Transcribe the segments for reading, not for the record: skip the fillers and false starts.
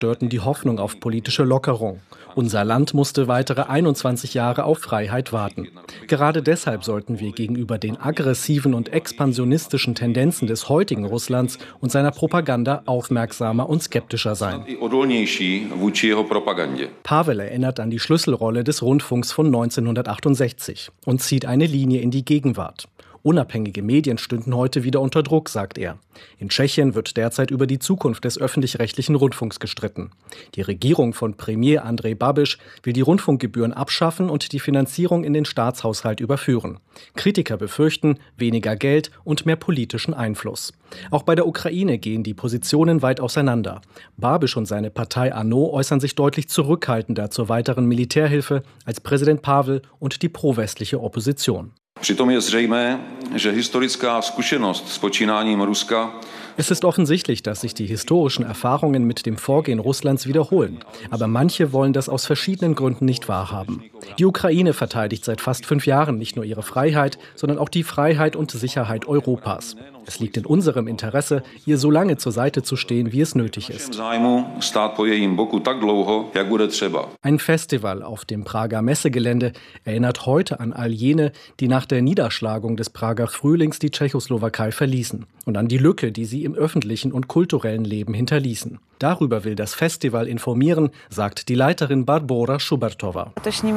zerstörten die Hoffnung auf politische Lockerung. Unser Land musste weitere 21 Jahre auf Freiheit warten. Gerade deshalb sollten wir gegenüber den aggressiven und expansionistischen Tendenzen des heutigen Russlands und seiner Propaganda aufmerksamer und skeptischer sein. Pavel erinnert an die Schlüsselrolle des Rundfunks von 1968 und zieht eine Linie in die Gegenwart. Unabhängige Medien stünden heute wieder unter Druck, sagt er. In Tschechien wird derzeit über die Zukunft des öffentlich-rechtlichen Rundfunks gestritten. Die Regierung von Premier Andrej Babiš will die Rundfunkgebühren abschaffen und die Finanzierung in den Staatshaushalt überführen. Kritiker befürchten weniger Geld und mehr politischen Einfluss. Auch bei der Ukraine gehen die Positionen weit auseinander. Babiš und seine Partei ANO äußern sich deutlich zurückhaltender zur weiteren Militärhilfe als Präsident Pavel und die prowestliche Opposition. Es ist offensichtlich, dass sich die historischen Erfahrungen mit dem Vorgehen Russlands wiederholen. Aber manche wollen das aus verschiedenen Gründen nicht wahrhaben. Die Ukraine verteidigt seit fast 5 Jahren nicht nur ihre Freiheit, sondern auch die Freiheit und Sicherheit Europas. Es liegt in unserem Interesse, ihr so lange zur Seite zu stehen, wie es nötig ist. Ein Festival auf dem Prager Messegelände erinnert heute an all jene, die nach der Niederschlagung des Prager Frühlings die Tschechoslowakei verließen und an die Lücke, die sie im öffentlichen und kulturellen Leben hinterließen. Darüber will das Festival informieren, sagt die Leiterin Barbora Schubertova.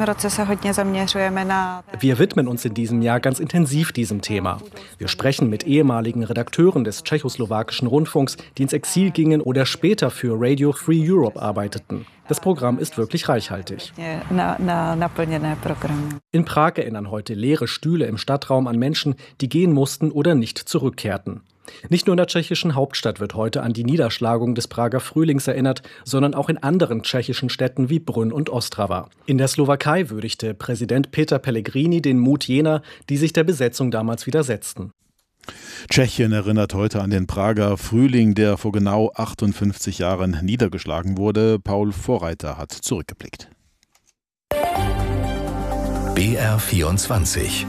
Wir widmen uns in diesem Jahr ganz intensiv diesem Thema. Wir sprechen mit ehemaligen Redakteuren des tschechoslowakischen Rundfunks, die ins Exil gingen oder später für Radio Free Europe arbeiteten. Das Programm ist wirklich reichhaltig. In Prag erinnern heute leere Stühle im Stadtraum an Menschen, die gehen mussten oder nicht zurückkehrten. Nicht nur in der tschechischen Hauptstadt wird heute an die Niederschlagung des Prager Frühlings erinnert, sondern auch in anderen tschechischen Städten wie Brünn und Ostrava. In der Slowakei würdigte Präsident Peter Pellegrini den Mut jener, die sich der Besetzung damals widersetzten. Tschechien erinnert heute an den Prager Frühling, der vor genau 58 Jahren niedergeschlagen wurde. Paul Vorreiter hat zurückgeblickt. BR24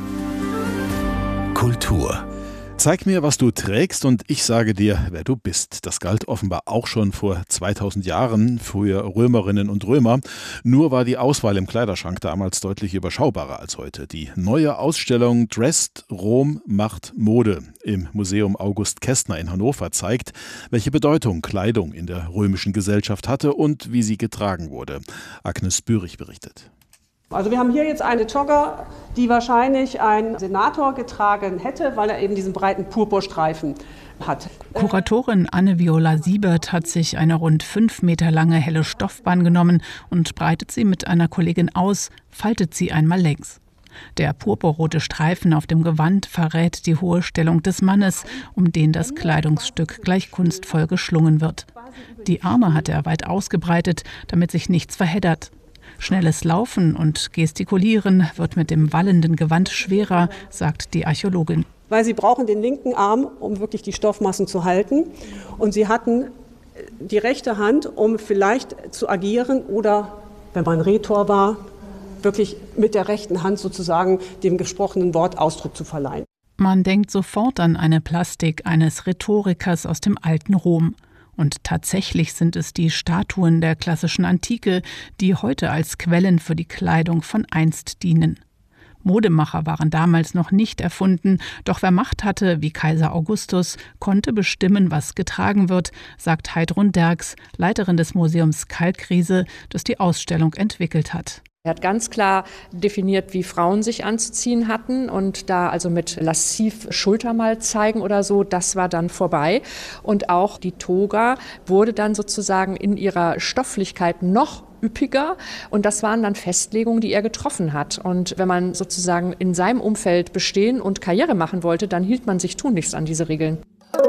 Kultur. Zeig mir, was du trägst und ich sage dir, wer du bist. Das galt offenbar auch schon vor 2000 Jahren für Römerinnen und Römer. Nur war die Auswahl im Kleiderschrank damals deutlich überschaubarer als heute. Die neue Ausstellung Dressed Rom macht Mode im Museum August Kestner in Hannover zeigt, welche Bedeutung Kleidung in der römischen Gesellschaft hatte und wie sie getragen wurde. Agnes Bürich berichtet. Also wir haben hier jetzt eine Jogger, die wahrscheinlich ein Senator getragen hätte, weil er eben diesen breiten Purpurstreifen hat. Kuratorin Anne-Viola Siebert hat sich eine rund 5 Meter lange helle Stoffbahn genommen und breitet sie mit einer Kollegin aus, faltet sie einmal längs. Der purpurrote Streifen auf dem Gewand verrät die hohe Stellung des Mannes, um den das Kleidungsstück gleich kunstvoll geschlungen wird. Die Arme hat er weit ausgebreitet, damit sich nichts verheddert. Schnelles Laufen und Gestikulieren wird mit dem wallenden Gewand schwerer, sagt die Archäologin. Weil sie brauchen den linken Arm, um wirklich die Stoffmassen zu halten. Und sie hatten die rechte Hand, um vielleicht zu agieren oder, wenn man Rhetor war, wirklich mit der rechten Hand sozusagen dem gesprochenen Wort Ausdruck zu verleihen. Man denkt sofort an eine Plastik eines Rhetorikers aus dem alten Rom. Und tatsächlich sind es die Statuen der klassischen Antike, die heute als Quellen für die Kleidung von einst dienen. Modemacher waren damals noch nicht erfunden, doch wer Macht hatte, wie Kaiser Augustus, konnte bestimmen, was getragen wird, sagt Heidrun Derks, Leiterin des Museums Kalkriese, das die Ausstellung entwickelt hat. Er hat ganz klar definiert, wie Frauen sich anzuziehen hatten und da also mit lassiv Schulter mal zeigen oder so, das war dann vorbei. Und auch die Toga wurde dann sozusagen in ihrer Stofflichkeit noch üppiger und das waren dann Festlegungen, die er getroffen hat. Und wenn man sozusagen in seinem Umfeld bestehen und Karriere machen wollte, dann hielt man sich tunlichst an diese Regeln.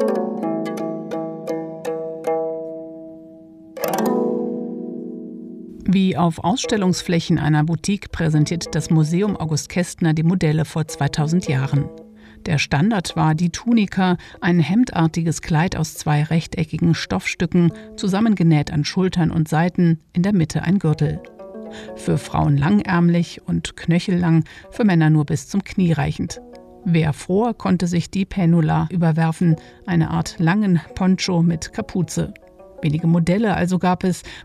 Wie auf Ausstellungsflächen einer Boutique präsentiert das Museum August Kestner die Modelle vor 2000 Jahren. Der Standard war die Tunika, ein hemdartiges Kleid aus 2 rechteckigen Stoffstücken, zusammengenäht an Schultern und Seiten, in der Mitte ein Gürtel. Für Frauen langärmlich und knöchellang, für Männer nur bis zum Knie reichend. Wer fror, konnte sich die Penula überwerfen, eine Art langen Poncho mit Kapuze. Wenige Modelle also gab es,